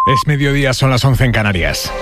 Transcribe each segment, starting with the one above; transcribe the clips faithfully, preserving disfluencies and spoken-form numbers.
Es mediodía, son las once en Canarias.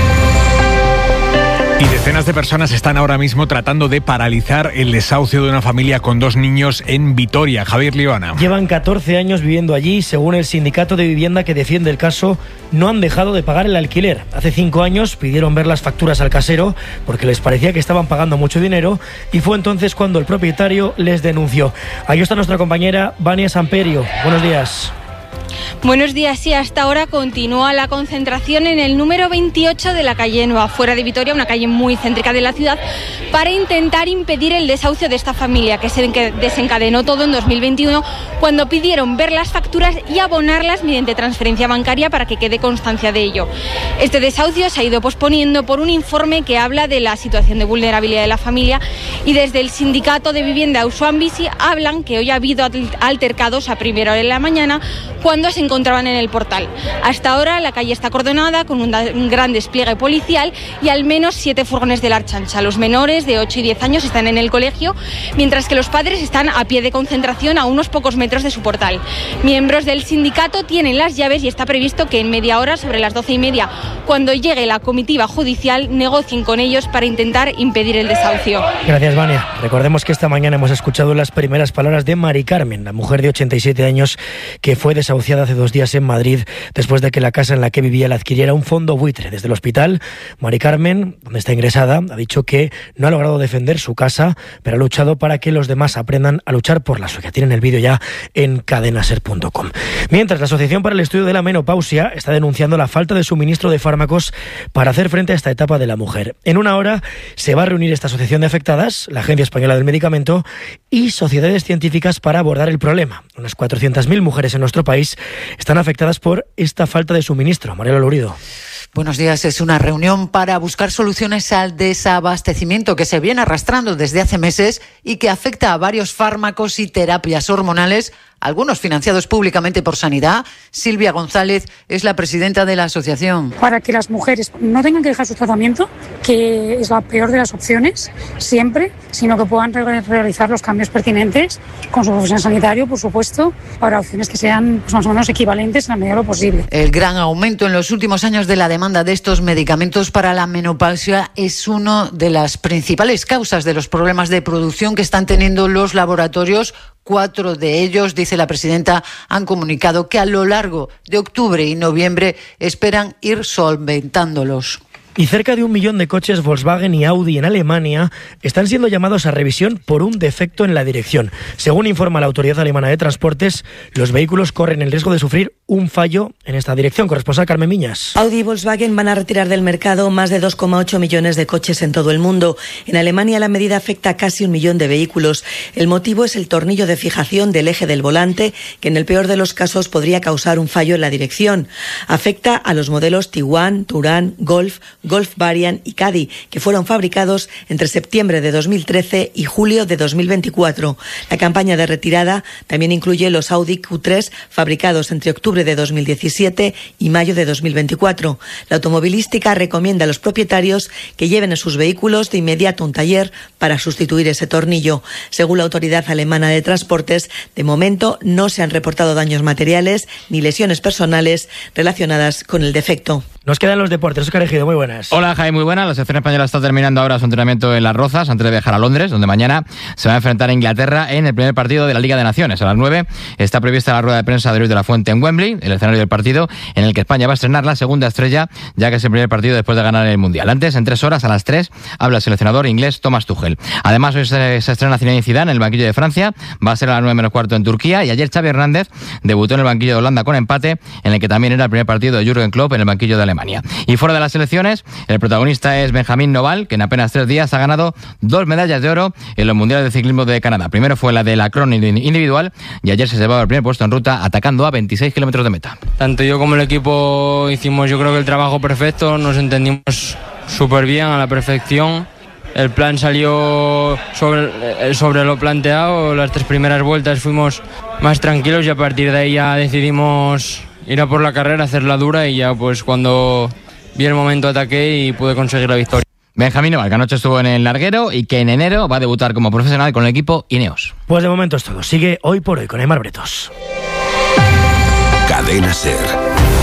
Y decenas de personas están ahora mismo tratando de paralizar el desahucio de una familia con dos niños en Vitoria. Javier Liobana. Llevan catorce años viviendo allí y, según el sindicato de vivienda que defiende el caso, no han dejado de pagar el alquiler. Hace cinco años pidieron ver las facturas al casero porque les parecía que estaban pagando mucho dinero y fue entonces cuando el propietario les denunció. Ahí está nuestra compañera Vania Samperio. Buenos días. Buenos días, sí, hasta ahora continúa la concentración en el número veintiocho de la calle Nueva, fuera de Vitoria, una calle muy céntrica de la ciudad, para intentar impedir el desahucio de esta familia, que se desencadenó todo en dos mil veintiuno, cuando pidieron ver las facturas y abonarlas mediante transferencia bancaria para que quede constancia de ello. Este desahucio se ha ido posponiendo por un informe que habla de la situación de vulnerabilidad de la familia, y desde el sindicato de vivienda Auzoan Bizi hablan que hoy ha habido altercados a primera hora de la mañana cuando se encontraban en el portal. Hasta ahora la calle está acordonada con un, un gran despliegue policial y al menos siete furgones de la Ertzaintza. Los menores de ocho y diez años están en el colegio, mientras que los padres están a pie de concentración a unos pocos metros de su portal. Miembros del sindicato tienen las llaves y está previsto que en media hora, sobre las doce y media, cuando llegue la comitiva judicial, negocien con ellos para intentar impedir el desahucio. Gracias, Vania. Recordemos que esta mañana hemos escuchado las primeras palabras de Mari Carmen, la mujer de ochenta y siete años que fue desahuciada hace dos días en Madrid después de que la casa en la que vivía la adquiriera un fondo buitre. Desde el hospital, Mari Carmen, donde está ingresada, ha dicho que no ha logrado defender su casa, pero ha luchado para que los demás aprendan a luchar por la suya. Tienen el vídeo ya en cadenaser punto com. Mientras, la Asociación para el Estudio de la Menopausia está denunciando la falta de suministro de fármacos para hacer frente a esta etapa de la mujer. En una hora se va a reunir esta asociación de afectadas, la Agencia Española del Medicamento y sociedades científicas para abordar el problema. Unas cuatrocientas mil mujeres en nuestro país están afectadas por esta falta de suministro. Mariela Lurido. Buenos días. Es una reunión para buscar soluciones al desabastecimiento que se viene arrastrando desde hace meses y que afecta a varios fármacos y terapias hormonales, algunos financiados públicamente por Sanidad. Silvia González es la presidenta de la asociación. Para que las mujeres no tengan que dejar su tratamiento, que es la peor de las opciones, siempre, sino que puedan re- realizar los cambios pertinentes con su profesional sanitario, por supuesto, para opciones que sean pues, más o menos equivalentes en la medida de lo posible. El gran aumento en los últimos años de la demanda de estos medicamentos para la menopausia es una de las principales causas de los problemas de producción que están teniendo los laboratorios. Cuatro de ellos, dice la presidenta, han comunicado que a lo largo de octubre y noviembre esperan ir solventándolos. Y cerca de un millón de coches Volkswagen y Audi en Alemania están siendo llamados a revisión por un defecto en la dirección. Según informa la Autoridad Alemana de Transportes, los vehículos corren el riesgo de sufrir un fallo en esta dirección. Corresponsal Carmen Miñas. Audi y Volkswagen van a retirar del mercado más de dos coma ocho millones de coches en todo el mundo. En Alemania la medida afecta a casi un millón de vehículos. El motivo es el tornillo de fijación del eje del volante, que en el peor de los casos podría causar un fallo en la dirección. Afecta a los modelos Tiguan, Touran, Golf, Golf Variant y Caddy, que fueron fabricados entre septiembre de dos mil trece y julio de dos mil veinticuatro. La campaña de retirada también incluye los Audi Q tres fabricados entre octubre de dos mil diecisiete y mayo de dos mil veinticuatro. La automovilística recomienda a los propietarios que lleven a sus vehículos de inmediato a un taller para sustituir ese tornillo. Según la Autoridad Alemana de Transportes, de momento no se han reportado daños materiales ni lesiones personales relacionadas con el defecto. Nos quedan los deportes. Óscar Ejido, muy buenas. Hola, Jaime, muy buenas. La selección española está terminando ahora su entrenamiento en Las Rozas antes de viajar a Londres, donde mañana se va a enfrentar a Inglaterra en el primer partido de la Liga de Naciones. A las nueve está prevista la rueda de prensa de Luis de la Fuente en Wembley, el escenario del partido en el que España va a estrenar la segunda estrella, ya que es el primer partido después de ganar el Mundial. Antes, en tres horas, a las tres, habla el seleccionador inglés Thomas Tuchel. Además, hoy se, se estrena Zinedine Zidane en el banquillo de Francia, va a ser a las nueve menos cuarto en Turquía, y ayer Xavi Hernández debutó en el banquillo de Holanda con empate, en el que también era el primer partido de Jürgen Klopp en el banquillo de Alemania. Y fuera de las selecciones, el protagonista es Benjamín Noval, que en apenas tres días ha ganado dos medallas de oro en los mundiales de ciclismo de Canadá. Primero fue la de la crono individual y ayer se llevaba el primer puesto en ruta atacando a veintiséis kilómetros de meta. Tanto yo como el equipo hicimos, yo creo que el trabajo perfecto, nos entendimos súper bien, a la perfección. El plan salió sobre, sobre lo planteado. Las tres primeras vueltas fuimos más tranquilos y a partir de ahí ya decidimos ir a por la carrera, hacerla dura, y ya pues cuando vi el momento ataqué y pude conseguir la victoria. Benjamín Noval, que anoche estuvo en el larguero y que en enero va a debutar como profesional con el equipo Ineos. Pues de momento es todo. Sigue Hoy por Hoy con Aimar Bretos. Cadena SER.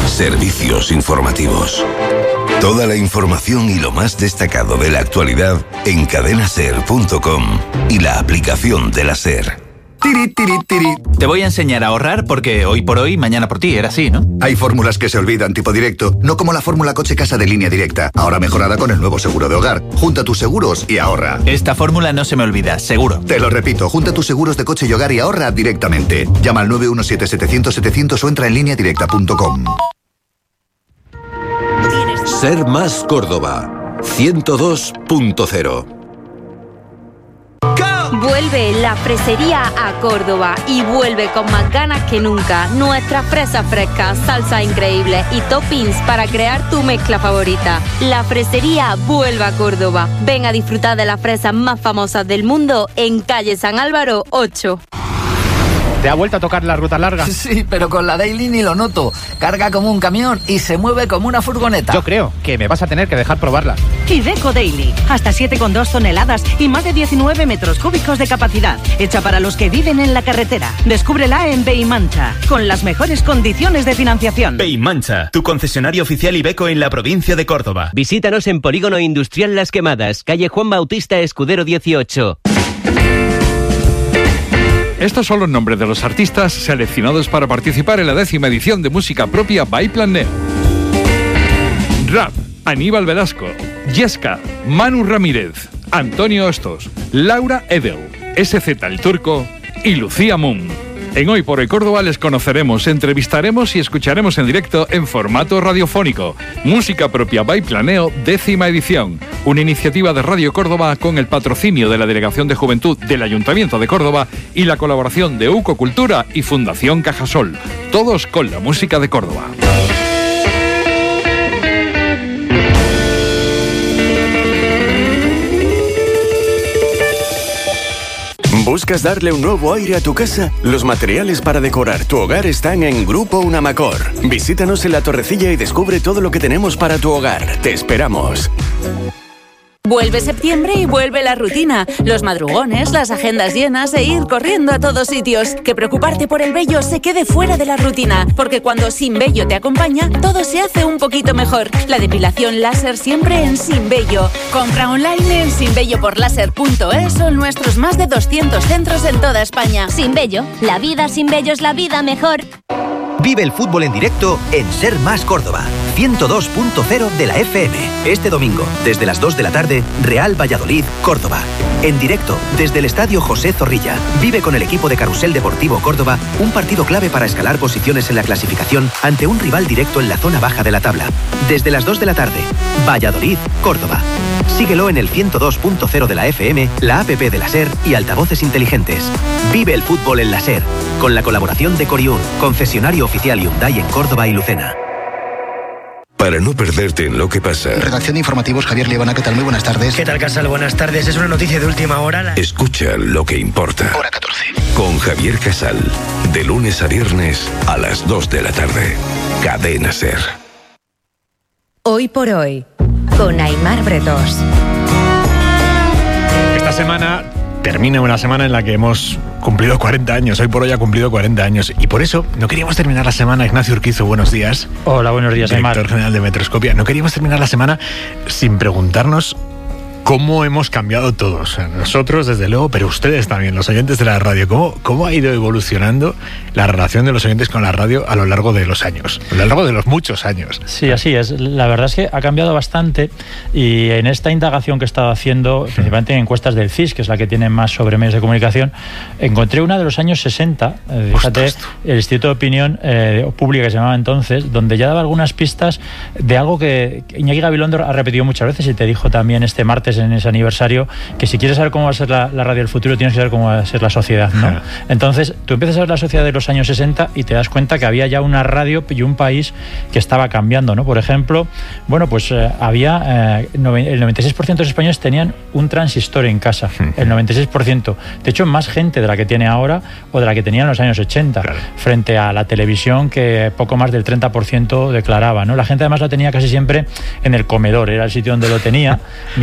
Servicios informativos. Toda la información y lo más destacado de la actualidad en cadena ser punto com y la aplicación de la SER. Tiri, tiri, tiri. Te voy a enseñar a ahorrar porque hoy por hoy, mañana por ti, era así, ¿no? Hay fórmulas que se olvidan, tipo directo, no como la fórmula coche-casa de Línea Directa, ahora mejorada con el nuevo seguro de hogar. Junta tus seguros y ahorra. Esta fórmula no se me olvida, seguro. Te lo repito, junta tus seguros de coche y hogar y ahorra directamente. Llama al nueve uno siete, setecientos, setecientos o entra en línea directa punto com. Ser Más Córdoba, ciento dos punto cero. Vuelve la fresería a Córdoba y vuelve con más ganas que nunca. Nuestra fresa fresca, salsa increíble y toppings para crear tu mezcla favorita. La fresería vuelve a Córdoba. Ven a disfrutar de las fresas más famosas del mundo en calle San Álvaro ocho. ¿Te ha vuelto a tocar la ruta larga? Sí, pero con la Daily ni lo noto. Carga como un camión y se mueve como una furgoneta. Yo creo que me vas a tener que dejar probarla. Iveco Daily. Hasta siete coma dos toneladas y más de diecinueve metros cúbicos de capacidad. Hecha para los que viven en la carretera. Descúbrela en Beimancha, con las mejores condiciones de financiación. Beimancha, tu concesionario oficial Iveco en la provincia de Córdoba. Visítanos en Polígono Industrial Las Quemadas, calle Juan Bautista Escudero dieciocho. Estos son los nombres de los artistas seleccionados para participar en la décima edición de Música Propia by Planeo. Rap, Aníbal Velasco, Yesca, Manu Ramírez, Antonio Hostos, Laura Edel, S Z El Turco y Lucía Moon. En Hoy por Hoy Córdoba les conoceremos, entrevistaremos y escucharemos en directo en formato radiofónico. Música Propia by Planeo, décima edición. Una iniciativa de Radio Córdoba con el patrocinio de la Delegación de Juventud del Ayuntamiento de Córdoba y la colaboración de UCO Cultura y Fundación Cajasol. Todos con la música de Córdoba. ¿Buscas darle un nuevo aire a tu casa? Los materiales para decorar tu hogar están en Grupo Unamacor. Visítanos en La Torrecilla y descubre todo lo que tenemos para tu hogar. Te esperamos. Vuelve septiembre y vuelve la rutina, los madrugones, las agendas llenas e ir corriendo a todos sitios. Que preocuparte por el vello se quede fuera de la rutina, porque cuando Sin Vello te acompaña, todo se hace un poquito mejor. La depilación láser siempre en Sin Vello. Compra online en sin vello por láser punto es o en nuestros más de doscientos centros en toda España. Sin Vello, la vida sin vello es la vida mejor. Vive el fútbol en directo en Ser Más Córdoba, ciento dos punto cero de la F M. Este domingo, desde las dos de la tarde, Real Valladolid, Córdoba. En directo, desde el Estadio José Zorrilla, vive con el equipo de Carrusel Deportivo Córdoba un partido clave para escalar posiciones en la clasificación ante un rival directo en la zona baja de la tabla. Desde las dos de la tarde, Valladolid, Córdoba. Síguelo en el ciento dos punto cero de la F M, la app de la SER y altavoces inteligentes. Vive el fútbol en la SER, con la colaboración de Coriún, concesionario oficial Hyundai en Córdoba y Lucena. Para no perderte en lo que pasa. Redacción de informativos, Javier Liebana, ¿qué tal? Muy buenas tardes. ¿Qué tal, Casal? Buenas tardes. Es una noticia de última hora. La... Escucha lo que importa. Hora catorce. Con Javier Casal. De lunes a viernes a las dos de la tarde. Cadena SER. Hoy por hoy, con Aimar Bretos. Esta semana termina una semana en la que hemos cumplido cuarenta años. Hoy por hoy ha cumplido cuarenta años. Y por eso no queríamos terminar la semana. Ignacio Urquizo, buenos días. Hola, buenos días, Aimar. Director general de Metroscopia. No queríamos terminar la semana sin preguntarnos cómo hemos cambiado todos. O sea, nosotros, desde luego, pero ustedes también, los oyentes de la radio. ¿Cómo, cómo ha ido evolucionando la relación de los oyentes con la radio a lo largo de los años? A lo largo de los muchos años. Sí, así es. La verdad es que ha cambiado bastante y en esta indagación que he estado haciendo, principalmente en encuestas del C I S, que es la que tiene más sobre medios de comunicación, encontré una de los años sesenta, eh, fíjate, el Instituto de Opinión eh, Pública, que se llamaba entonces, donde ya daba algunas pistas de algo que Iñaki Gabilondo ha repetido muchas veces y te dijo también este martes en ese aniversario, que si quieres saber cómo va a ser la, la radio del futuro, tienes que saber cómo va a ser la sociedad, ¿no? Entonces, tú empiezas a ver la sociedad de los años sesenta y te das cuenta que había ya una radio y un país que estaba cambiando, ¿no? Por ejemplo, bueno, pues eh, había eh, el noventa y seis por ciento de los españoles tenían un transistor en casa, el noventa y seis por ciento. De hecho, más gente de la que tiene ahora o de la que tenía en los años ochenta, claro, frente a la televisión, que poco más del treinta por ciento declaraba, ¿no? La gente además la tenía casi siempre en el comedor, era el sitio donde lo tenía, ni en el dormitorio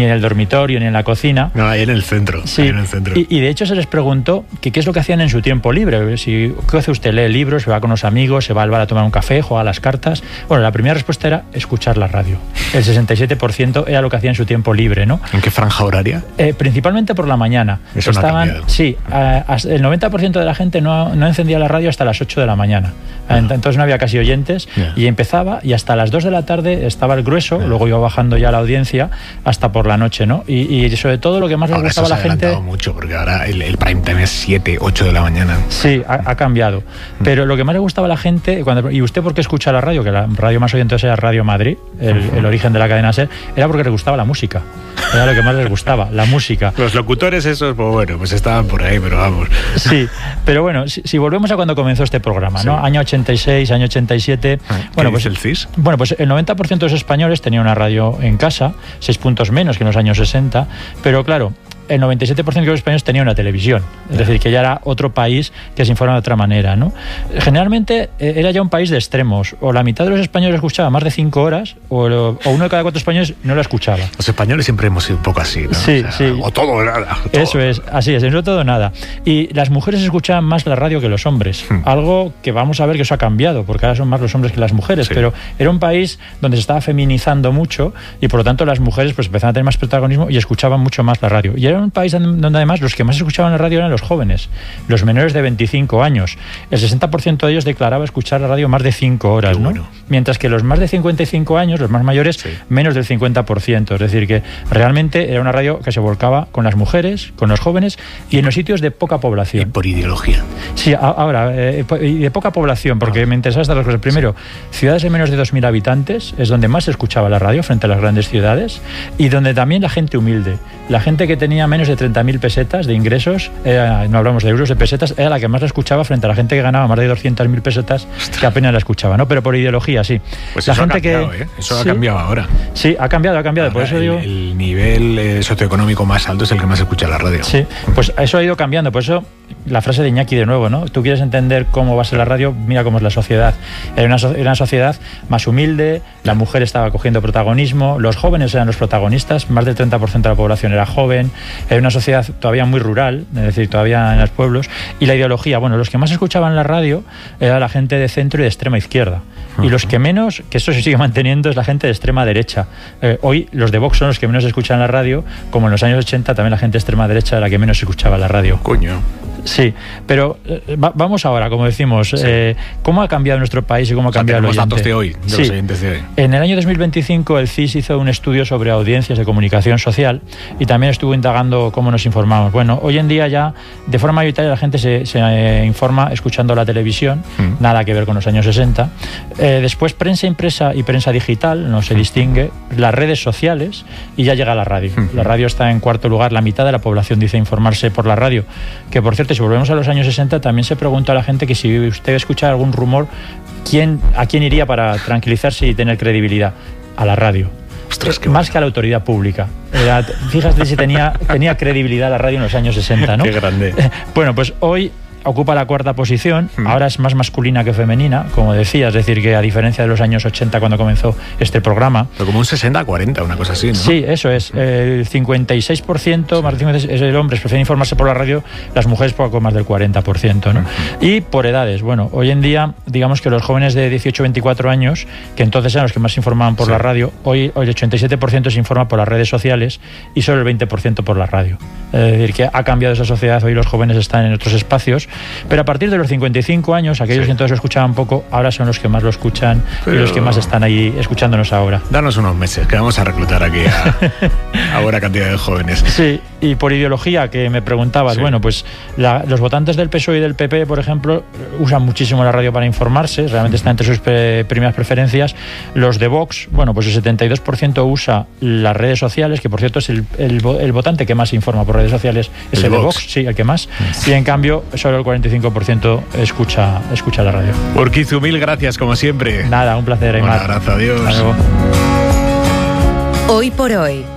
dormitorio ni en la cocina. No, ahí en el centro. Sí, en el centro. Y, y de hecho se les preguntó que qué es lo que hacían en su tiempo libre. Si, ¿qué hace usted? ¿Lee libros? ¿Se va con los amigos? ¿Se va al bar a tomar un café? ¿Juega a las cartas? Bueno, la primera respuesta era escuchar la radio. El sesenta y siete por ciento era lo que hacía en su tiempo libre, ¿no? ¿En qué franja horaria? Eh, principalmente por la mañana. Eso no Estaban, ha cambiado. Sí, a, a, el noventa por ciento de la gente no, no encendía la radio hasta las ocho de la mañana. Uh-huh. Entonces no había casi oyentes. Yeah. Y empezaba y hasta las dos de la tarde estaba el grueso, yeah. luego iba bajando ya la audiencia hasta por la noche, ¿no? Y, y sobre todo lo que más le ahora gustaba a la gente... Ahora mucho, porque ahora el, el prime time es siete, ocho de la mañana. Sí, ha, ha cambiado. Mm. Pero lo que más le gustaba a la gente... Cuando, ¿y usted por qué escucha la radio? Que la radio más oyente era Radio Madrid, el, uh-huh. el origen de la cadena SER, era porque le gustaba la música. Era lo que más les gustaba, la música. Los locutores esos, pues bueno, pues estaban por ahí, pero vamos. Sí, pero bueno, si, si volvemos a cuando comenzó este programa, sí. ¿no? Año ochenta y seis, año ochenta y siete... ¿Qué bueno, pues el C I S? Bueno, pues el noventa por ciento de los españoles tenían una radio en casa, seis puntos menos que en los años sesenta, pero claro, el noventa y siete por ciento de los españoles tenía una televisión, es decir, que ya era otro país que se informa de otra manera, ¿no? Generalmente eh, era ya un país de extremos, o la mitad de los españoles escuchaba más de cinco horas, o, lo, o uno de cada cuatro españoles no lo escuchaba. Los españoles siempre hemos sido un poco así, ¿no? Sí, o sea, sí. O todo o nada. Todo. Eso es, así es, no todo o nada. Y las mujeres escuchaban más la radio que los hombres, hmm. algo que vamos a ver que eso ha cambiado, porque ahora son más los hombres que las mujeres, sí. pero era un país donde se estaba feminizando mucho y por lo tanto las mujeres pues empezaban a tener más protagonismo y escuchaban mucho más la radio. Y era un país donde además los que más escuchaban la radio eran los jóvenes, los menores de veinticinco años. El sesenta por ciento de ellos declaraba escuchar la radio más de cinco horas, ¿no? Bueno. Mientras que los más de cincuenta y cinco años, los más mayores, sí. menos del cincuenta por ciento. Es decir, que realmente era una radio que se volcaba con las mujeres, con los jóvenes y en los sitios de poca población. Y por ideología. Sí, ahora, eh, de poca población, porque ah. me interesan estas dos cosas. Primero, sí. ciudades de menos de dos mil habitantes es donde más se escuchaba la radio frente a las grandes ciudades y donde también la gente humilde, la gente que tenía menos de treinta mil pesetas de ingresos, eh, no hablamos de euros, de pesetas, era la que más la escuchaba frente a la gente que ganaba más de doscientas mil pesetas, que apenas la escuchaba, ¿no? Pero por ideología, sí. Pues la eso gente ha cambiado, que, ¿eh? Eso sí, ha cambiado ahora. Sí, ha cambiado, ha cambiado. Ahora, por eso digo... el, el nivel eh, socioeconómico más alto es el que más escucha la radio. Sí, pues eso ha ido cambiando. Por eso la frase de Iñaki de nuevo, ¿no? Tú quieres entender cómo va a ser la radio, mira cómo es la sociedad. Era una, era una sociedad más humilde, la mujer estaba cogiendo protagonismo, los jóvenes eran los protagonistas, más del treinta por ciento de la población era joven, era una sociedad todavía muy rural, es decir, todavía en los pueblos, y la ideología, bueno, los que más escuchaban la radio era la gente de centro y de extrema izquierda, uh-huh. y los que menos, que esto se sigue manteniendo, es la gente de extrema derecha. Eh, hoy los de Vox son los que menos escuchan la radio, como en los años ochenta también la gente de extrema derecha era la que menos escuchaba la radio. Coño. Sí, pero eh, va, vamos ahora, como decimos, sí. eh, ¿cómo ha cambiado nuestro país y cómo ha o sea, cambiado el oyente? Datos de hoy, de sí. los oyentes de hoy. En el año dos mil veinticinco el C I S hizo un estudio sobre audiencias de comunicación social y también estuvo indagando cómo nos informamos. Bueno, hoy en día ya de forma mayoritaria la gente se, se eh, informa escuchando la televisión, mm. nada que ver con los años sesenta. Eh, después prensa impresa y prensa digital, no se mm. distingue, las redes sociales y ya llega la radio. Mm. La radio está en cuarto lugar, la mitad de la población dice informarse por la radio, que por cierto, si volvemos a los años sesenta también se pregunta a la gente que si usted escucha algún rumor, ¿quién, ¿a quién iría para tranquilizarse y tener credibilidad? A la radio. Ostras, más bueno. que a la autoridad pública. Era, fíjate si tenía, tenía credibilidad la radio en los años sesenta, ¿no? Qué grande. Bueno, pues hoy ocupa la cuarta posición, hmm. ahora es más masculina que femenina, como decía, es decir, que a diferencia de los años ochenta cuando comenzó este programa. Pero como un sesenta a cuarenta, una cosa así, ¿no? Sí, eso es. El cincuenta y seis por ciento, sí. más del cincuenta y seis por ciento, es el hombre, prefieren informarse por la radio, las mujeres poco más del cuarenta por ciento, ¿no? Hmm. Y por edades, bueno, hoy en día, digamos que los jóvenes de dieciocho a veinticuatro años, que entonces eran los que más se informaban por sí. la radio, hoy, hoy el ochenta y siete por ciento se informa por las redes sociales y solo el veinte por ciento por la radio. Es decir, que ha cambiado esa sociedad, hoy los jóvenes están en otros espacios, pero a partir de los cincuenta y cinco años, aquellos sí. que entonces lo escuchaban poco, ahora son los que más lo escuchan Pero... y los que más están ahí escuchándonos ahora. Danos unos meses, que vamos a reclutar aquí a, a buena cantidad de jóvenes. Sí, y por ideología, que me preguntabas, sí. bueno, pues la, los votantes del P S O E y del P P, por ejemplo, usan muchísimo la radio para informarse, realmente están entre sus pre, primeras preferencias. Los de Vox, bueno, pues el setenta y dos por ciento usa las redes sociales, que por cierto es el, el, el votante que más se informa por redes sociales, es el, el de Vox, Vox, sí, el que más, sí. y en cambio solo el cuarenta y cinco por ciento escucha, escucha la radio. Urquizu, mil gracias como siempre. Nada, un placer, Aimar. Un abrazo, adiós. Hoy por hoy,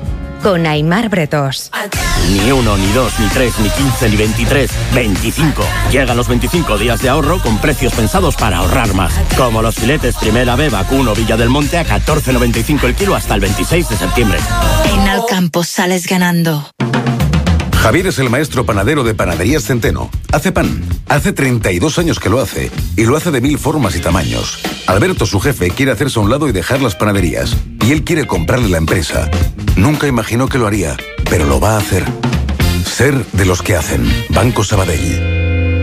con Aimar Bretós. Ni uno, ni dos, ni tres, ni quince, ni veintitrés, veinticinco. Llegan los veinticinco días de ahorro con precios pensados para ahorrar más. Como los filetes Primera B Vacuno Villa del Monte a catorce noventa y cinco el kilo hasta el veintiséis de septiembre. En Alcampo sales ganando. Javier es el maestro panadero de Panaderías Centeno. Hace pan. Hace treinta y dos años que lo hace. Y lo hace de mil formas y tamaños. Alberto, su jefe, quiere hacerse a un lado y dejar las panaderías. Y él quiere comprarle la empresa. Nunca imaginó que lo haría, pero lo va a hacer. Ser de los que hacen. Banco Sabadell.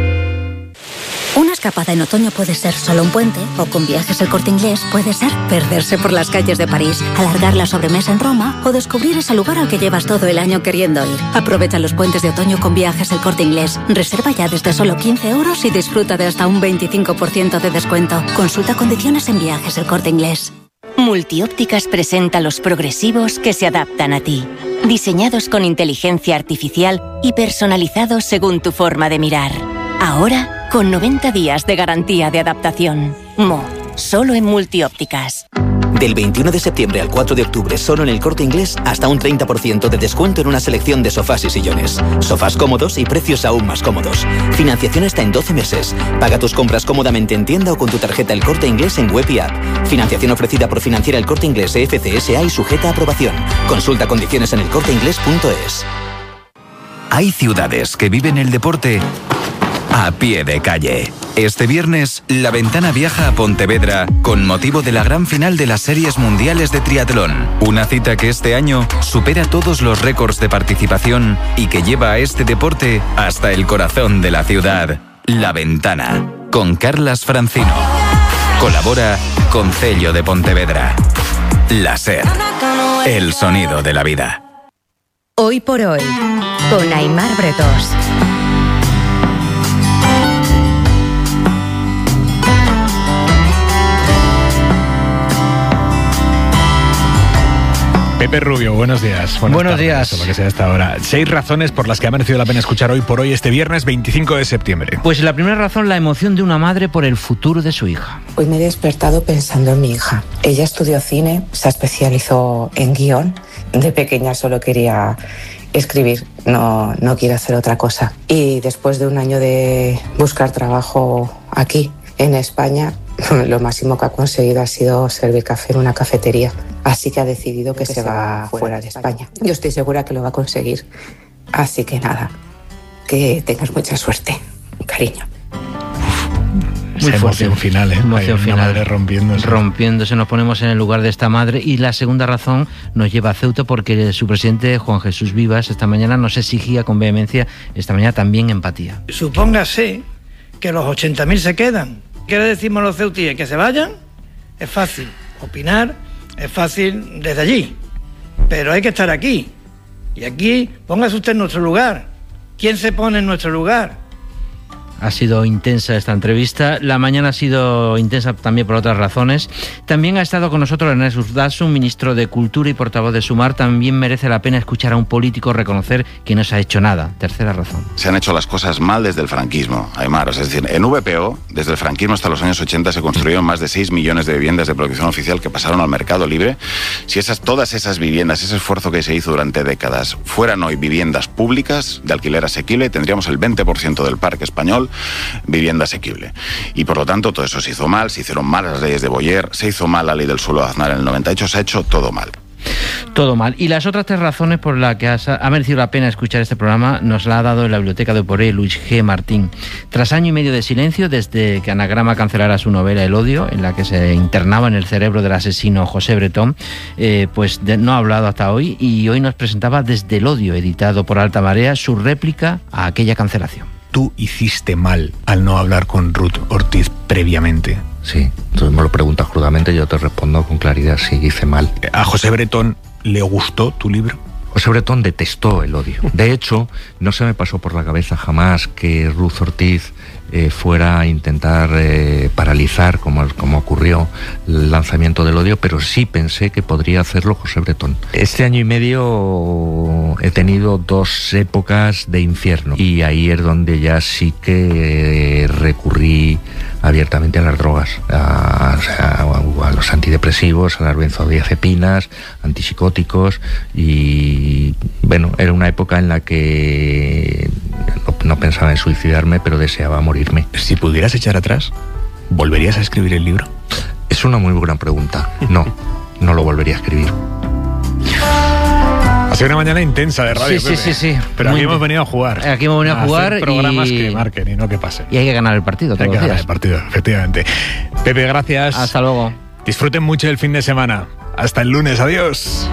Una escapada en otoño puede ser solo un puente, o con Viajes El Corte Inglés puede ser perderse por las calles de París, alargar la sobremesa en Roma o descubrir ese lugar al que llevas todo el año queriendo ir. Aprovecha los puentes de otoño con Viajes El Corte Inglés. Reserva ya desde solo quince euros y disfruta de hasta un veinticinco por ciento de descuento. Consulta condiciones en Viajes El Corte Inglés. Multiópticas presenta los progresivos que se adaptan a ti. Diseñados con inteligencia artificial y personalizados según tu forma de mirar. Ahora, con noventa días de garantía de adaptación. Mo, solo en Multiópticas. Del veintiuno de septiembre al cuatro de octubre, solo en El Corte Inglés, hasta un treinta por ciento de descuento en una selección de sofás y sillones. Sofás cómodos y precios aún más cómodos. Financiación hasta en doce meses. Paga tus compras cómodamente en tienda o con tu tarjeta El Corte Inglés en web y app. Financiación ofrecida por Financiera El Corte Inglés E F C S A y sujeta a aprobación. Consulta condiciones en elcorteinglés punto es. Hay ciudades que viven el deporte a pie de calle. Este viernes, La Ventana viaja a Pontevedra con motivo de la gran final de las Series Mundiales de Triatlón. Una cita que este año supera todos los récords de participación y que lleva a este deporte hasta el corazón de la ciudad. La Ventana, con Carlas Francino. Colabora Concello de Pontevedra. La SER, el sonido de la vida. Hoy por hoy, con Aimar Bretós. Pepe Rubio, buenos días. Buenas buenos tardes, días. O lo que sea hasta ahora. Seis razones por las que ha merecido la pena escuchar Hoy por Hoy este viernes veinticinco de septiembre. Pues la primera razón, la emoción de una madre por el futuro de su hija. Hoy me he despertado pensando en mi hija. Ella estudió cine, se especializó en guión. De pequeña solo quería escribir, no, no quiere hacer otra cosa. Y después de un año de buscar trabajo aquí, en España, lo máximo que ha conseguido ha sido servir café en una cafetería. Así que ha decidido que, que se, se va fuera de España. Yo estoy segura que lo va a conseguir. Así que nada, que tengas mucha suerte, cariño. Muy Esa fuerte. Emoción final, ¿eh? Emoción Hay final. Una madre rompiéndose. Rompiéndose, nos ponemos en el lugar de esta madre. Y la segunda razón nos lleva a Ceuta porque su presidente, Juan Jesús Vivas, esta mañana nos exigía con vehemencia, esta mañana también empatía. Supóngase que los ochenta mil se quedan. ¿Qué le decimos a los ceutíes? ¿Que se vayan? Es fácil opinar, es fácil desde allí, pero hay que estar aquí. Y aquí, póngase usted en nuestro lugar. ¿Quién se pone en nuestro lugar? Ha sido intensa esta entrevista. La mañana ha sido intensa también por otras razones. También ha estado con nosotros Ernest Urtasun, ministro de Cultura y portavoz de Sumar. También merece la pena escuchar a un político reconocer que no se ha hecho nada. Tercera razón. Se han hecho las cosas mal desde el franquismo, Aimar. Es decir, en V P O, desde el franquismo hasta los años ochenta, se construyeron más de seis millones de viviendas de protección oficial que pasaron al mercado libre. Si esas, todas esas viviendas, ese esfuerzo que se hizo durante décadas, fueran hoy viviendas públicas de alquiler asequible, tendríamos el veinte por ciento del parque español vivienda asequible. Y por lo tanto todo eso se hizo mal, se hicieron mal las leyes de Boyer, se hizo mal la ley del suelo de Aznar en el noventa y ocho, se ha hecho todo mal. Todo mal. Y las otras tres razones por las que ha merecido la pena escuchar este programa nos la ha dado en la biblioteca de Hoy por Hoy Luis G. Martín. Tras año y medio de silencio, desde que Anagrama cancelara su novela El odio, en la que se internaba en el cerebro del asesino José Bretón, eh, pues de, no ha hablado hasta hoy y hoy nos presentaba Desde el odio, editado por Alta Marea, su réplica a aquella cancelación. Tú hiciste mal al no hablar con Ruth Ortiz previamente. Sí, entonces me lo preguntas crudamente y yo te respondo con claridad, sí, hice mal. ¿A José Bretón le gustó tu libro? José Bretón detestó el odio. De hecho, no se me pasó por la cabeza jamás que Ruth Ortiz eh, fuera a intentar eh, paralizar, como, como ocurrió, el lanzamiento del odio, pero sí pensé que podría hacerlo José Bretón. Este año y medio he tenido dos épocas de infierno y ahí es donde ya sí que eh, recurrí abiertamente a las drogas, a, a, a los antidepresivos, a las benzodiazepinas, antipsicóticos, y bueno, era una época en la que no, no pensaba en suicidarme, pero deseaba morirme. Si pudieras echar atrás, ¿volverías a escribir el libro? Es una muy buena pregunta. No, no lo volvería a escribir. Ha sido una mañana intensa de radio. Sí, sí, sí, sí. Pero Muy aquí hemos bien. venido a jugar. Aquí hemos venido a, a jugar hacer programas y... que marquen y no que pasen. Y hay que ganar el partido. Hay que ganar días. el partido, efectivamente. Pepe, gracias. Hasta luego. Disfruten mucho el fin de semana. Hasta el lunes. Adiós.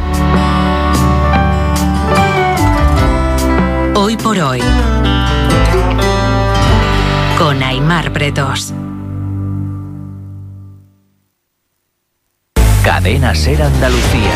Hoy por hoy. Con Aimar Bretos. Cadena Ser Andalucía.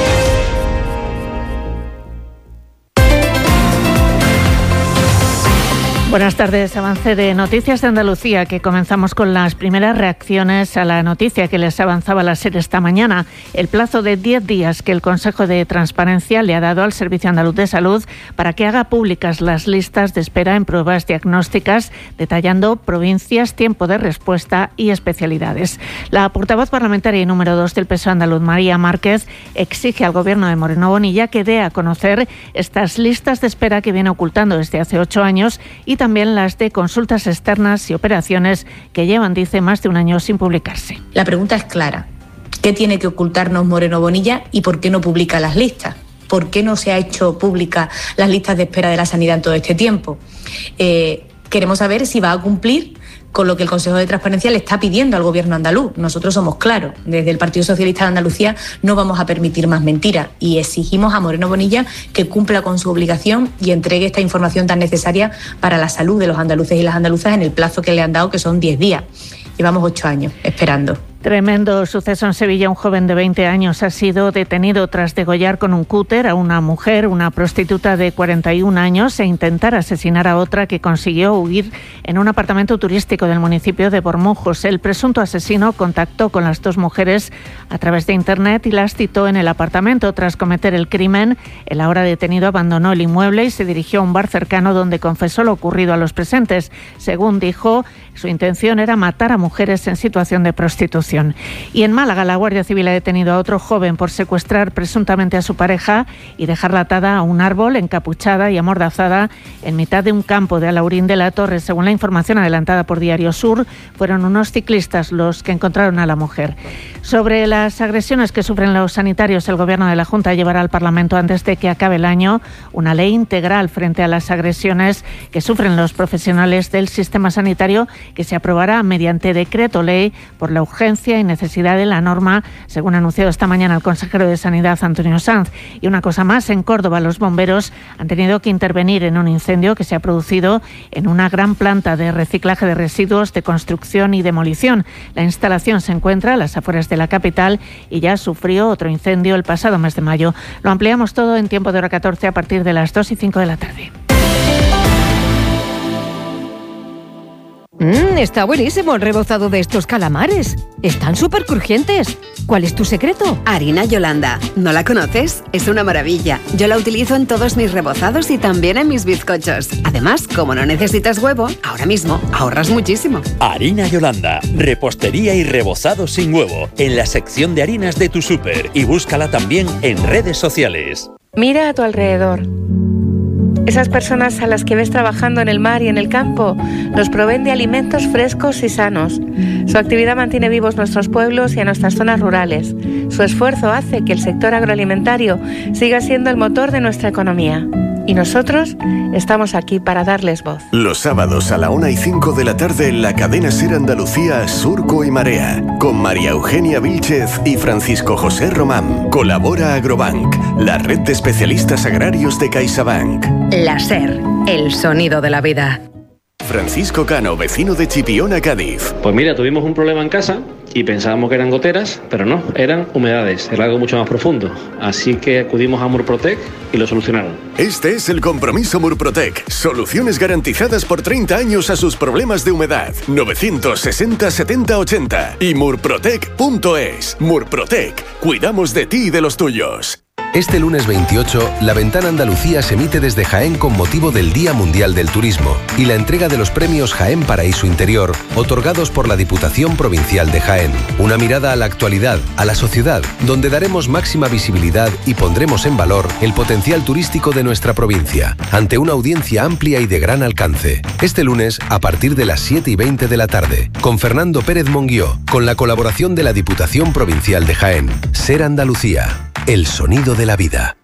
Buenas tardes, avance de Noticias de Andalucía, que comenzamos con las primeras reacciones a la noticia que les avanzaba la SER esta mañana. El plazo de diez días que el Consejo de Transparencia le ha dado al Servicio Andaluz de Salud para que haga públicas las listas de espera en pruebas diagnósticas, detallando provincias, tiempo de respuesta y especialidades. La portavoz parlamentaria y número dos del P S O E andaluz, María Márquez, exige al Gobierno de Moreno Bonilla que dé a conocer estas listas de espera que viene ocultando desde hace ocho años y también las de consultas externas y operaciones que llevan, dice, más de un año sin publicarse. La pregunta es clara. ¿Qué tiene que ocultarnos Moreno Bonilla y por qué no publica las listas? ¿Por qué no se ha hecho pública las listas de espera de la sanidad en todo este tiempo? Eh, queremos saber si va a cumplir con lo que el Consejo de Transparencia le está pidiendo al Gobierno andaluz. Nosotros somos claros. Desde el Partido Socialista de Andalucía no vamos a permitir más mentiras y exigimos a Moreno Bonilla que cumpla con su obligación y entregue esta información tan necesaria para la salud de los andaluces y las andaluzas en el plazo que le han dado, que son diez días. Llevamos ocho años esperando. Tremendo suceso en Sevilla. Un joven de veinte años ha sido detenido tras degollar con un cúter a una mujer, una prostituta de cuarenta y un años, e intentar asesinar a otra que consiguió huir en un apartamento turístico del municipio de Bormujos. El presunto asesino contactó con las dos mujeres a través de internet y las citó en el apartamento. Tras cometer el crimen, el ahora detenido abandonó el inmueble y se dirigió a un bar cercano donde confesó lo ocurrido a los presentes. Según dijo, su intención era matar a mujeres en situación de prostitución. Y en Málaga, la Guardia Civil ha detenido a otro joven por secuestrar presuntamente a su pareja y dejarla atada a un árbol, encapuchada y amordazada en mitad de un campo de Alaurín de la Torre. Según la información adelantada por Diario Sur, fueron unos ciclistas los que encontraron a la mujer. Sobre las agresiones que sufren los sanitarios, el Gobierno de la Junta llevará al Parlamento, antes de que acabe el año, una ley integral frente a las agresiones que sufren los profesionales del sistema sanitario, que se aprobará mediante decreto ley por la urgencia y necesidad de la norma, según ha anunciado esta mañana el consejero de Sanidad, Antonio Sanz. Y una cosa más, en Córdoba los bomberos han tenido que intervenir en un incendio que se ha producido en una gran planta de reciclaje de residuos de construcción y demolición. La instalación se encuentra a las afueras de la capital y ya sufrió otro incendio el pasado mes de mayo. Lo ampliamos todo en Tiempo de Hora catorce a partir de las dos y cinco de la tarde. Mmm, está buenísimo el rebozado de estos calamares. Están súper crujientes. ¿Cuál es tu secreto? Harina Yolanda. ¿No la conoces? Es una maravilla. Yo la utilizo en todos mis rebozados y también en mis bizcochos. Además, como no necesitas huevo, ahora mismo ahorras muchísimo. Harina Yolanda. Repostería y rebozado sin huevo. En la sección de harinas de tu súper. Y búscala también en redes sociales. Mira a tu alrededor. Esas personas a las que ves trabajando en el mar y en el campo nos proveen de alimentos frescos y sanos. Su actividad mantiene vivos nuestros pueblos y a nuestras zonas rurales. Su esfuerzo hace que el sector agroalimentario siga siendo el motor de nuestra economía. Y nosotros estamos aquí para darles voz. Los sábados a la una y cinco de la tarde en la cadena Ser Andalucía, Surco y Marea, con María Eugenia Vílchez y Francisco José Román. Colabora Agrobank, la red de especialistas agrarios de CaixaBank. La Ser, el sonido de la vida. Francisco Cano, vecino de Chipiona, Cádiz. Pues mira, tuvimos un problema en casa y pensábamos que eran goteras, pero no, eran humedades, era algo mucho más profundo. Así que acudimos a Murprotec y lo solucionaron. Este es el compromiso Murprotec. Soluciones garantizadas por treinta años a sus problemas de humedad. novecientos sesenta setenta ochenta y murprotec punto es. Murprotec, cuidamos de ti y de los tuyos. Este lunes veintiocho, La Ventana Andalucía se emite desde Jaén con motivo del Día Mundial del Turismo y la entrega de los premios Jaén Paraíso Interior, otorgados por la Diputación Provincial de Jaén. Una mirada a la actualidad, a la sociedad, donde daremos máxima visibilidad y pondremos en valor el potencial turístico de nuestra provincia, ante una audiencia amplia y de gran alcance. Este lunes, a partir de las siete y veinte de la tarde, con Fernando Pérez Monguió, con la colaboración de la Diputación Provincial de Jaén. Ser Andalucía, el sonido de la vida.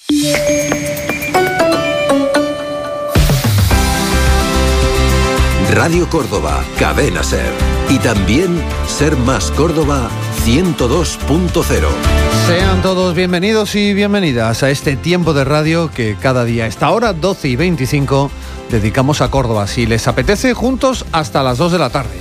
Radio Córdoba, Cadena Ser. Y también Ser Más Córdoba ciento dos punto cero. Sean todos bienvenidos y bienvenidas a este tiempo de radio que cada día a esta hora, doce y veinticinco, dedicamos a Córdoba. Si les apetece, juntos hasta las dos de la tarde.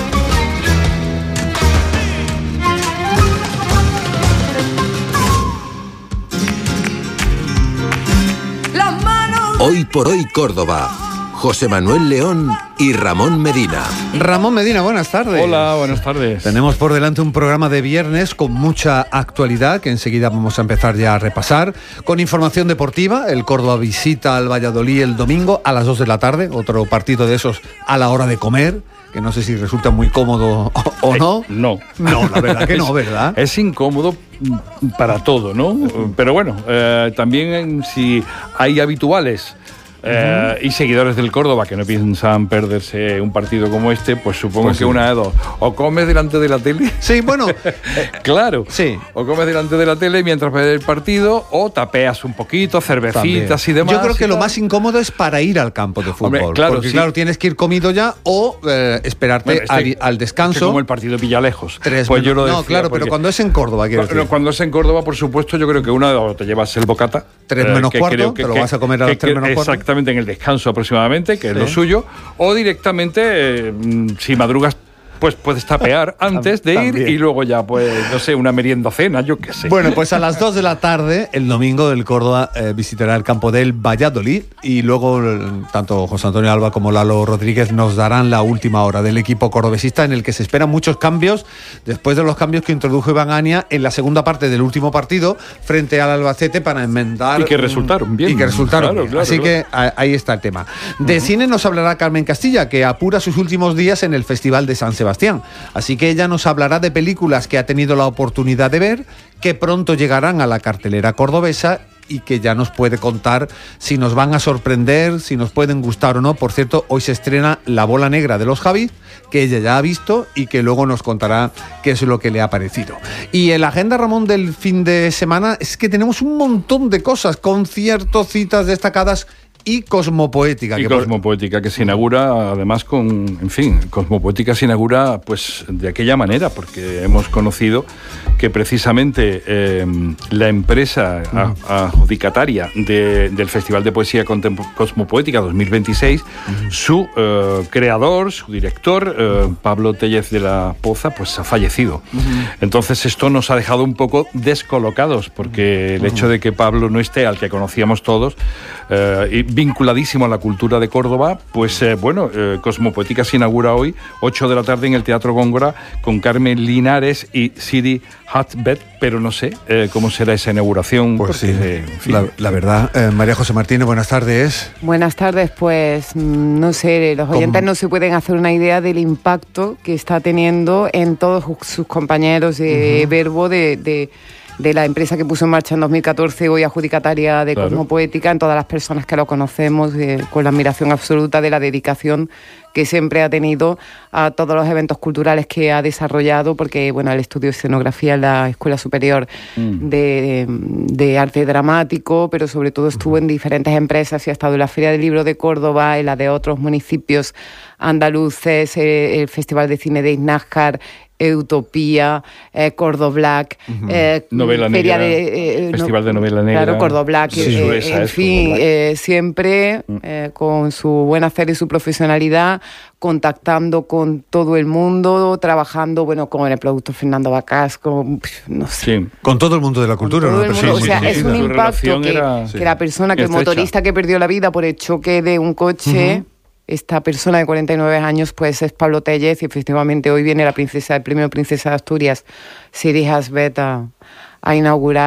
Hoy por hoy Córdoba. José Manuel León y Ramón Medina. Ramón Medina, buenas tardes. Hola, buenas tardes. Tenemos por delante un programa de viernes con mucha actualidad que enseguida vamos a empezar ya a repasar. Con información deportiva, el Córdoba visita al Valladolid el domingo a las dos de la tarde, otro partido de esos a la hora de comer, que no sé si resulta muy cómodo o, o no. Eh, no. No, la verdad que no, ¿verdad? Es, es incómodo para todo, ¿no? Pero bueno, eh, también si hay habituales Eh, uh-huh. y seguidores del Córdoba que no piensan perderse un partido como este, pues supongo pues que sí. Una de dos, o comes delante de la tele, sí, bueno, claro, sí, o comes delante de la tele mientras ves el partido, o tapeas un poquito, cervecitas También. y demás. Yo creo que lo tal. más incómodo es para ir al campo de fútbol. Hombre, claro, porque sí. claro, tienes que ir comido ya o eh, esperarte bueno, este, al, al descanso. Este como el partido Villalejos. Tres pues yo lo no, decía, claro, pero cuando es en Córdoba, quiero cuando, decir. cuando es en Córdoba, por supuesto, yo creo que una de dos, te llevas el bocata. Tres eh, menos que cuarto, que, te lo que, vas a comer a las tres menos cuarto. Exactamente, en el descanso aproximadamente, que sí. es lo suyo, o directamente, eh, si madrugas, pues puedes tapear antes de ir y luego ya, pues, no sé, una merienda cena, yo qué sé. Bueno, pues a las dos de la tarde, el domingo, el Córdoba eh, visitará el campo del Valladolid y luego tanto José Antonio Alba como Lalo Rodríguez nos darán la última hora del equipo cordobesista, en el que se esperan muchos cambios después de los cambios que introdujo Iván Ania en la segunda parte del último partido frente al Albacete para enmendar. Y que resultaron bien. Y que resultaron claro, bien. Claro, Así claro. que a, ahí está el tema. De uh-huh. cine nos hablará Carmen Castilla, que apura sus últimos días en el Festival de San Sebastián. Así que ella nos hablará de películas que ha tenido la oportunidad de ver, que pronto llegarán a la cartelera cordobesa y que ya nos puede contar si nos van a sorprender, si nos pueden gustar o no. Por cierto, hoy se estrena La Bola Negra de los Javis, que ella ya ha visto y que luego nos contará qué es lo que le ha parecido. Y en la agenda, Ramón, del fin de semana es que tenemos un montón de cosas, conciertos, citas destacadas y Cosmopoética. Y que Cosmopoética, por... que se inaugura además con, en fin, Cosmopoética se inaugura pues de aquella manera, porque hemos conocido que precisamente eh, la empresa uh-huh. adjudicataria de, del Festival de Poesía Contem- Cosmopoética dos mil veintiséis, uh-huh. su eh, creador, su director, eh, Pablo Tellez de la Poza, pues ha fallecido. Uh-huh. Entonces esto nos ha dejado un poco descolocados, porque el uh-huh. hecho de que Pablo no esté, al que conocíamos todos, eh, y vinculadísimo a la cultura de Córdoba, pues eh, bueno, eh, Cosmopoética se inaugura hoy, ocho de la tarde en el Teatro Góngora, con Carmen Linares y Sidi Hatbet, pero no sé eh, cómo será esa inauguración. Pues porque, sí, eh, en fin. la, la verdad. Eh, María José Martínez, buenas tardes. Buenas tardes, pues no sé, los oyentes ¿Cómo? no se pueden hacer una idea del impacto que está teniendo en todos sus compañeros de uh-huh. Verbo de... de de la empresa que puso en marcha en dos mil catorce, hoy adjudicataria de claro. Cosmopoética, en todas las personas que lo conocemos, eh, con la admiración absoluta de la dedicación que siempre ha tenido a todos los eventos culturales que ha desarrollado, porque bueno, el estudio de escenografía en la Escuela Superior mm. de, de Arte Dramático, pero sobre todo estuvo en diferentes empresas y ha estado en la Feria del Libro de Córdoba, en la de otros municipios andaluces, eh, el Festival de Cine de Iznájar, Utopía, eh, Cordoblac, uh-huh. eh, Novela Negra, de, eh, Festival no, de Novela Negra. Claro, Cordoblac, sí, eh, eh, en fin, eh, siempre eh, con su buen hacer y su profesionalidad, contactando con todo el mundo, trabajando, bueno, con el productor Fernando Bacás, con, no sé. Sí. Con todo el mundo de la cultura, ¿no? Mundo, Sí, o sea, sí, es sí, un sí. impacto que, era, que la persona, que el motorista que perdió la vida por el choque de un coche... Uh-huh. Esta persona de cuarenta y nueve años pues es Pablo Tellez y efectivamente hoy viene la princesa, el premio Princesa de Asturias, Sidi Hasbet, a, a inaugurar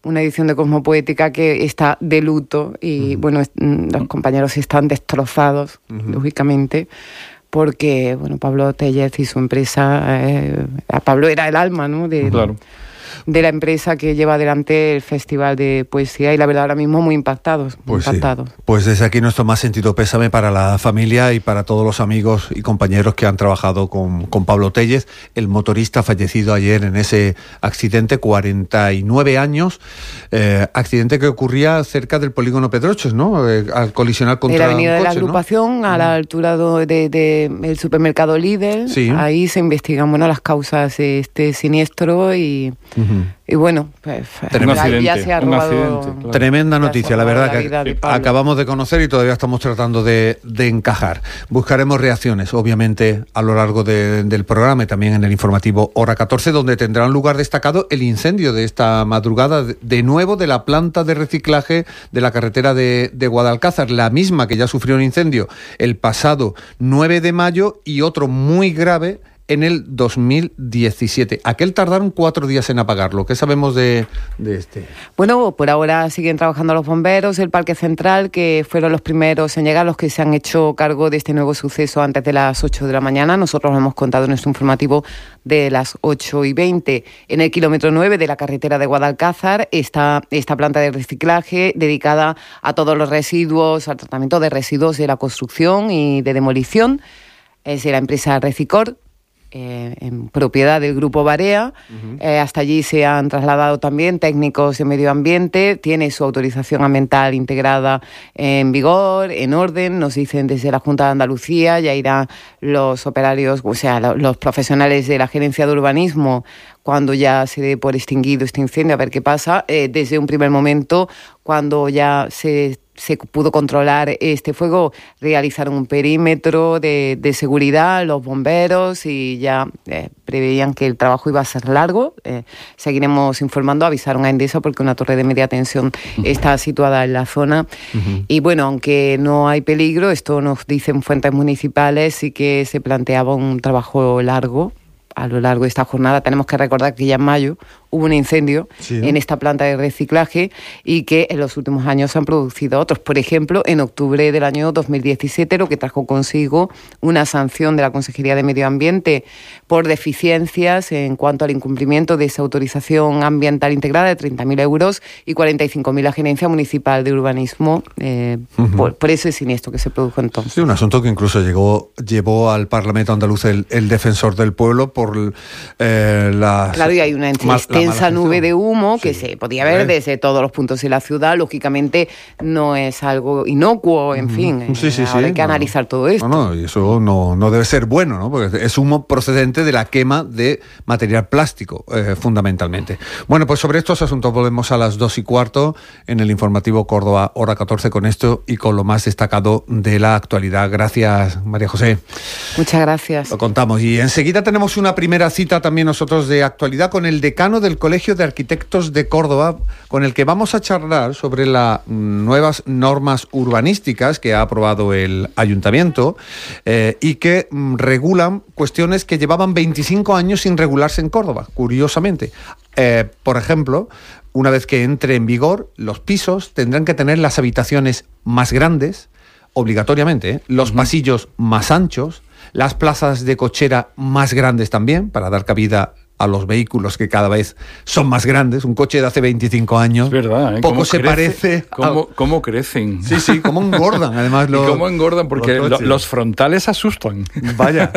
una edición de Cosmopoética que está de luto y, uh-huh. bueno, los compañeros están destrozados, uh-huh. lógicamente, porque, bueno, Pablo Tellez y su empresa, eh, Pablo era el alma, ¿no?, de, claro. de la empresa que lleva adelante el Festival de Poesía, y la verdad ahora mismo muy impactados, muy pues impactados. Sí. Pues desde aquí nuestro más sentido pésame para la familia y para todos los amigos y compañeros que han trabajado con, con Pablo Tellez, el motorista fallecido ayer en ese accidente, cuarenta y nueve años, eh, accidente que ocurría cerca del polígono Pedroches, ¿no? Eh, al colisionar contra en la avenida un coche, de la agrupación, ¿no? A la altura del de, de, de supermercado Lidl, sí. Ahí se investigan, bueno, las causas de este siniestro y... Uh-huh. Y bueno, pues accidente, ya se ha robado... Claro. Tremenda noticia, la verdad, la que acabamos de conocer y todavía estamos tratando de, de encajar. Buscaremos reacciones, obviamente, a lo largo de, del programa y también en el informativo Hora catorce, donde tendrá un lugar destacado el incendio de esta madrugada, de nuevo de la planta de reciclaje de la carretera de, de Guadalcázar, la misma que ya sufrió un incendio el pasado nueve de mayo y otro muy grave en el dos mil diecisiete. Aquel tardaron cuatro días en apagarlo. ¿Qué sabemos de, de este? Bueno, por ahora siguen trabajando los bomberos, el Parque Central, que fueron los primeros en llegar, los que se han hecho cargo de este nuevo suceso antes de las ocho de la mañana. Nosotros lo hemos contado en nuestro informativo de las ocho y veinte. En el kilómetro nueve de la carretera de Guadalcázar está esta planta de reciclaje dedicada a todos los residuos, al tratamiento de residuos de la construcción y de demolición. Es de la empresa Recicor, Eh, en propiedad del Grupo Barea. Uh-huh. Eh, hasta allí se han trasladado también técnicos de medio ambiente, tiene su autorización ambiental integrada en vigor, en orden, nos dicen desde la Junta de Andalucía, ya irán los operarios, o sea, los profesionales de la Gerencia de Urbanismo cuando ya se dé por extinguido este incendio, a ver qué pasa. Eh, desde un primer momento, cuando ya se se pudo controlar este fuego, realizaron un perímetro de, de seguridad, los bomberos, y ya eh, preveían que el trabajo iba a ser largo. Eh, seguiremos informando, avisaron a Endesa porque una torre de media tensión uh-huh. está situada en la zona. Uh-huh. Y bueno, aunque no hay peligro, esto nos dicen fuentes municipales, sí que se planteaba un trabajo largo a lo largo de esta jornada. Tenemos que recordar que ya en mayo hubo un incendio sí. en esta planta de reciclaje y que en los últimos años se han producido otros. Por ejemplo, en octubre del año dos mil diecisiete, lo que trajo consigo una sanción de la Consejería de Medio Ambiente por deficiencias en cuanto al incumplimiento de esa autorización ambiental integrada de treinta mil euros y cuarenta y cinco mil a Gerencia Municipal de Urbanismo eh, uh-huh. por, por ese siniestro que se produjo entonces. Sí, un asunto que incluso llegó, llevó al Parlamento andaluz el, el defensor del pueblo por eh, las... Claro, y hay una extensa nube de humo sí. que se podía ver desde todos los puntos de la ciudad. Lógicamente no es algo inocuo, en fin. Sí, sí, eh, sí. Hay que no, analizar todo esto. No, no, y eso no, no debe ser bueno, ¿no? Porque es humo procedente de la quema de material plástico, eh, fundamentalmente. Bueno, pues sobre estos asuntos volvemos a las dos y cuarto en el informativo Córdoba Hora catorce con esto y con lo más destacado de la actualidad. Gracias, María José. Muchas gracias. Lo contamos. Y enseguida tenemos una primera cita también nosotros de actualidad con el decano del Colegio de Arquitectos de Córdoba, con el que vamos a charlar sobre las nuevas normas urbanísticas que ha aprobado el Ayuntamiento eh, y que mm, regulan cuestiones que llevaban veinticinco años sin regularse en Córdoba, curiosamente. Eh, por ejemplo, una vez que entre en vigor, los pisos tendrán que tener las habitaciones más grandes, obligatoriamente, ¿eh? los uh-huh. pasillos más anchos, las plazas de cochera más grandes también, para dar cabida a los vehículos que cada vez son más grandes. Un coche de hace veinticinco años es verdad, ¿eh? poco se crece, parece cómo, a... cómo crecen. Sí, sí, cómo engordan además los, y cómo engordan porque los, lo, los frontales asustan. Vaya,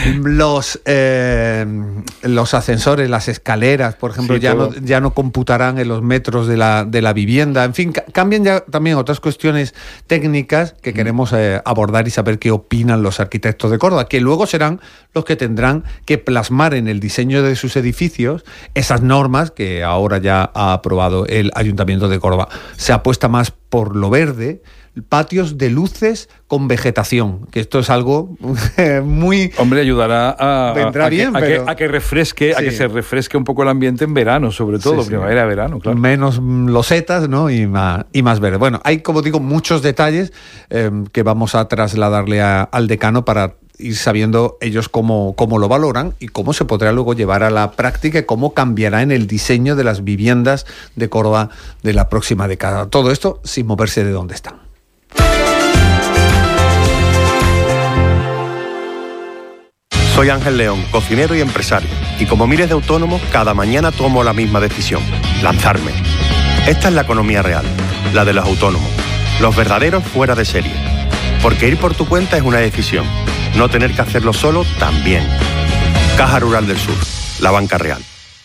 los eh, los ascensores, las escaleras, por ejemplo, sí, ya no ya no computarán en los metros de la de la vivienda. En fin, ca- cambian ya también otras cuestiones técnicas que mm. queremos eh, abordar y saber qué opinan los arquitectos de Córdoba, que luego serán los que tendrán que plasmar en el diseño de sus edificios esas normas que ahora ya ha aprobado el Ayuntamiento de Córdoba. Se apuesta más por lo verde, patios de luces con vegetación, que esto es algo muy... Hombre, ayudará a, vendrá a, bien, que, pero... a, que, a que refresque, sí. a que se refresque un poco el ambiente en verano, sobre todo, sí, sí. primavera, verano, claro. Menos losetas, ¿no? Y más, y más verde. Bueno, hay, como digo, muchos detalles eh, que vamos a trasladarle a, al decano para ir sabiendo ellos cómo, cómo lo valoran y cómo se podrá luego llevar a la práctica y cómo cambiará en el diseño de las viviendas de Córdoba de la próxima década. Todo esto sin moverse de donde están. Soy Ángel León, cocinero y empresario, y como miles de autónomos, cada mañana tomo la misma decisión: lanzarme. Esta es la economía real, la de los autónomos, los verdaderos fuera de serie. Porque ir por tu cuenta es una decisión, no tener que hacerlo solo también. Caja Rural del Sur, la banca real.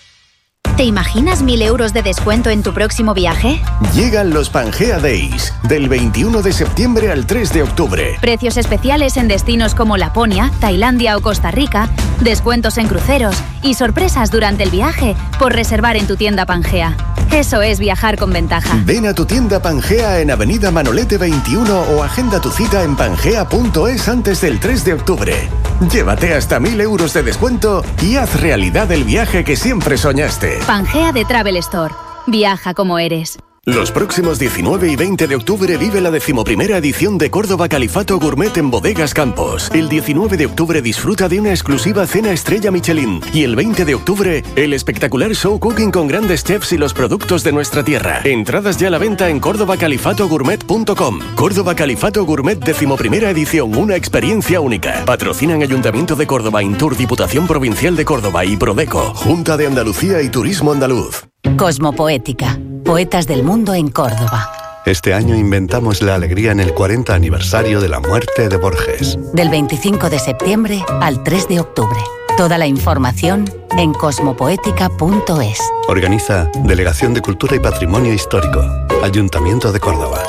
¿Te imaginas mil euros de descuento en tu próximo viaje? Llegan los Pangea Days, del veintiuno de septiembre al tres de octubre. Precios especiales en destinos como Laponia, Tailandia o Costa Rica, descuentos en cruceros y sorpresas durante el viaje por reservar en tu tienda Pangea. Eso es viajar con ventaja. Ven a tu tienda Pangea en Avenida Manolete veintiuno o agenda tu cita en pangea punto es antes del tres de octubre. Llévate hasta mil euros de descuento y haz realidad el viaje que siempre soñaste. Pangea de Travel Store. Viaja como eres. Los próximos diecinueve y veinte de octubre vive la decimoprimera edición de Córdoba Califato Gourmet en Bodegas Campos. El diecinueve de octubre disfruta de una exclusiva cena estrella Michelin. Y el veinte de octubre, el espectacular show cooking con grandes chefs y los productos de nuestra tierra. Entradas ya a la venta en córdoba califato gourmet punto com. Córdoba Califato Gourmet decimoprimera edición, una experiencia única. Patrocinan Ayuntamiento de Córdoba, Intur, Diputación Provincial de Córdoba y Prodeco. Junta de Andalucía y Turismo Andaluz. Cosmopoética. Poetas del mundo en Córdoba. Este año inventamos la alegría en el cuarenta aniversario de la muerte de Borges. Del veinticinco de septiembre al tres de octubre. Toda la información en cosmopoética punto es. Organiza Delegación de Cultura y Patrimonio Histórico, Ayuntamiento de Córdoba.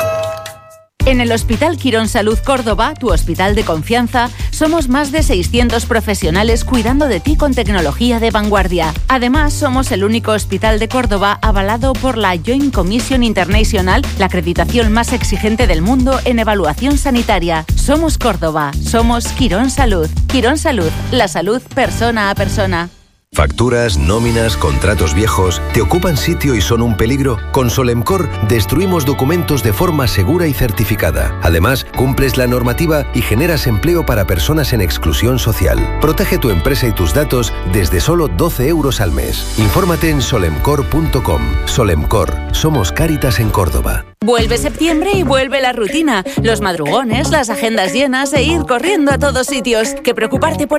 En el Hospital Quirón Salud Córdoba, tu hospital de confianza, somos más de seiscientos profesionales cuidando de ti con tecnología de vanguardia. Además, somos el único hospital de Córdoba avalado por la Joint Commission International, la acreditación más exigente del mundo en evaluación sanitaria. Somos Córdoba, somos Quirón Salud. Quirón Salud, la salud persona a persona. Facturas, nóminas, contratos viejos, ¿te ocupan sitio y son un peligro? Con Solemcor destruimos documentos de forma segura y certificada. Además, cumples la normativa y generas empleo para personas en exclusión social. Protege tu empresa y tus datos desde solo doce euros al mes. Infórmate en solemcor punto com. Solemcor, somos Cáritas en Córdoba. Vuelve septiembre y vuelve la rutina, los madrugones, las agendas llenas e ir corriendo a todos sitios. Que preocuparte por